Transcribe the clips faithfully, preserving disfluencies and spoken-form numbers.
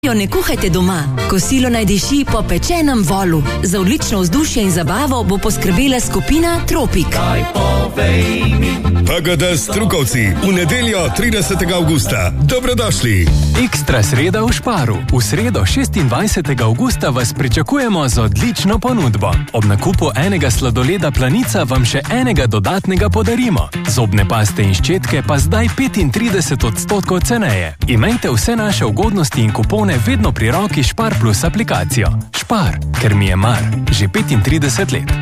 Jo ne kuhajte doma. Kosilo naj diši po pečenem volu. Za odlično vzdušje in zabavo bo poskrbela skupina Tropik. P G D Strukovci v nedeljo tridesetega avgusta. Dobrodošli. Ekstra sreda v Šparu. V sredo šestindvajsetega avgusta vas pričakujemo z odlično ponudbo. Ob nakupu enega sladoleda Planica vam še enega dodatnega podarimo. Zobne paste in ščetke pa zdaj petintrideset odstotkov ceneje. Imejte vse naše ugodnosti in kupone vedno pri roki Špar Plus aplikacijo. Špar, ker mi je mar. Že petintrideset let.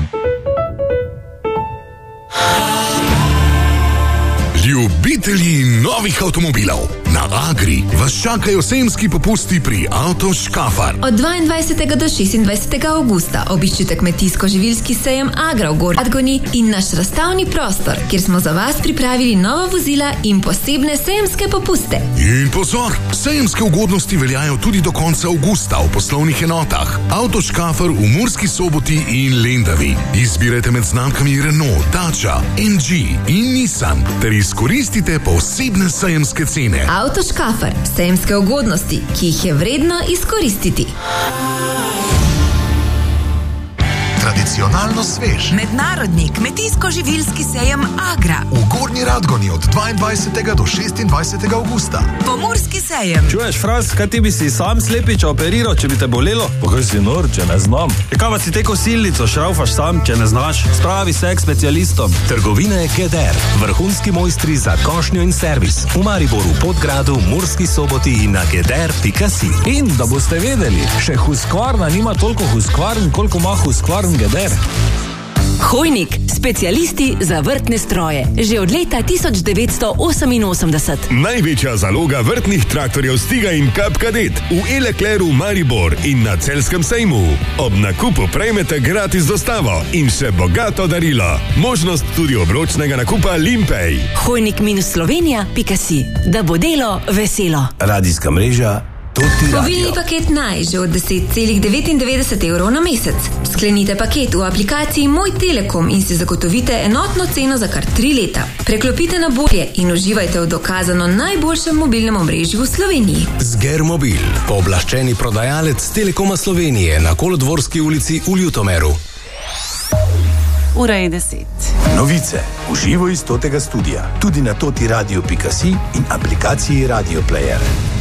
Ljubitelji novih avtomobilov. Na Agri vas čakajo sejemski popusti pri Auto Škafar. Od dvaindvajsetega do šestindvajsetega avgusta obiščite kmetijsko-živilski sejem Agra v Gradgoni in naš razstavni prostor, kjer smo za vas pripravili nova vozila in posebne sejemske popuste. In pozor, sejemske ugodnosti veljajo tudi do konca avgusta v poslovnih enotah Auto Škafar v Murski Soboti in Lendavi. Izbirajte med znamkami Renault, Dacia, M G in Nissan ter izkoristite posebne sejemske cene. Auto Škafar, sejemske ugodnosti, ki jih je vredno izkoristiti. Tradicionalno svež. Mednarodni kmetijsko-živilski sejem Agra v Gornji Radgoni od dvaindvajsetega do šestindvajsetega avgusta. Pomurski sejem. Čuješ, Fras, kaj ti bi si sam slepiča operiral, če bi te bolelo? Pa kaj si nor, če ne znam. E kaj pa si te kosilnico šraufaš sam, če ne znaš? Spravi se k specialistom. Trgovine Geder, vrhunski mojstri za košnjo in servis. V Mariboru, Podgradu, Murski Soboti in na geder pika si. In da boste vedeli, še Husqvarna nima toliko Husqvarn, koliko ima Husqvarn Geder. Hojnik, specialisti za vrtne stroje. Že od leta tisoč devetsto oseminosemdeset. Največja zaloga vrtnih traktorjev Stiga in Kap Kadet v Elekleru Maribor in na Celjskem sejmu. Ob nakupu prejmete gratis dostavo in še bogato darilo. Možnost tudi obročnega nakupa Limpej. Hojnik minus Slovenija pika si. Da bo delo veselo. Radijska mreža Mobilni paket naj že od deset celih devetindevetdeset evrov na mesec. Sklenite paket v aplikaciji Moj Telekom in si zagotovite enotno ceno za kar tri leta. Preklopite na bolje in uživajte v dokazano najboljšem mobilnem omrežju v Sloveniji. Zgermobil, pooblaščeni prodajalec Telekoma Slovenije na Kolodvorski ulici v Ljutomeru. Ura je deset. Novice v živo iz totega studia. Tudi na toti radio pika si in aplikaciji Radio Player.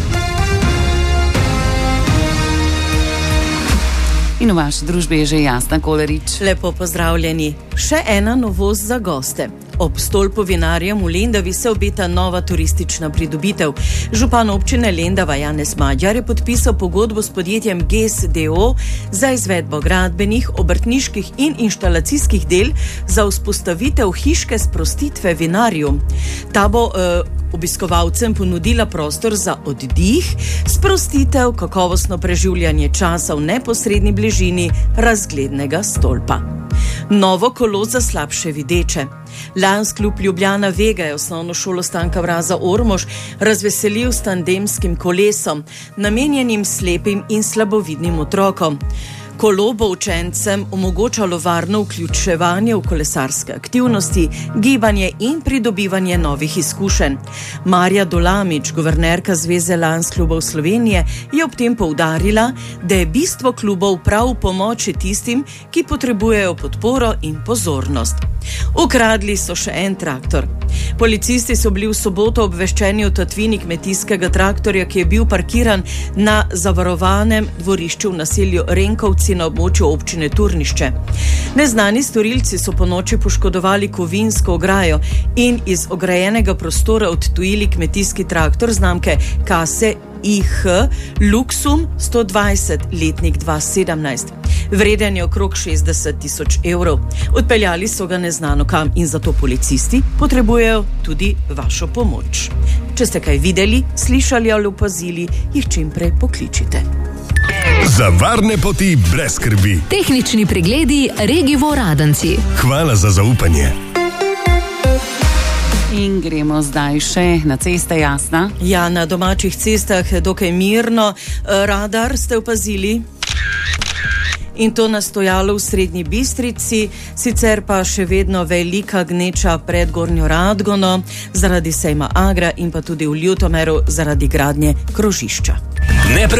In v vaši družbi je že Jasna Kolerič. Lepo pozdravljeni. Še ena novost za goste. Ob stolpu vinarjem v Lendavi se obeta nova turistična pridobitev. Župan občine Lendava Janez Madjar je podpisal pogodbo s podjetjem G E S d o o za izvedbo gradbenih, obrtniških in inštalacijskih del za vzpostavitev hiške sprostitve vinarju. Ta bo uh, obiskovalcem ponudila prostor za oddih, sprostitev, kakovostno preživljanje časa v neposredni bližini razglednega stolpa. Novo kolo za slabše videče. Lions klub Ljubljana Vega je osnovno šolo Stanka Vraza Ormož razveselil s tandemskim kolesom, namenjenim slepim in slabovidnim otrokom. Kolo bo učencem omogočalo varno vključevanje v kolesarske aktivnosti, gibanje in pridobivanje novih izkušenj. Marja Dolamič, guvernerka Zveze Lions klubov Slovenije, je ob tem poudarila, da je bistvo klubov prav v pomoči tistim, ki potrebujejo podporo in pozornost. Ukradli so še en traktor. Policisti so bili v soboto obveščeni o tatvini kmetijskega traktorja, ki je bil parkiran na zavarovanem dvorišču v naselju Renkovci na območju občine Turnišče. Neznani storilci so po noči poškodovali kovinsko ograjo in iz ograjenega prostora odtujili kmetijski traktor znamke Kase I H Luxum sto dvajset, letnik dva tisoč sedemnajst. Vreden je okrog šestdeset tisoč evrov. Odpeljali so ga neznano kam in zato policisti potrebujejo tudi vašo pomoč. Če ste kaj videli, slišali ali opazili, jih čimprej pokličite. Za varne poti brez skrbi. Tehnični pregledi Regivo Radenci. Hvala za zaupanje. In gremo zdaj še na ceste, Jasna. Ja, na domačih cestah dokaj mirno. Radar ste opazili? In to na stojalo v Srednji Bistrici, sicer pa še vedno velika gneča pred Gornjo Radgono zaradi sejma Agra in pa tudi v Ljutomeru zaradi gradnje krožišča.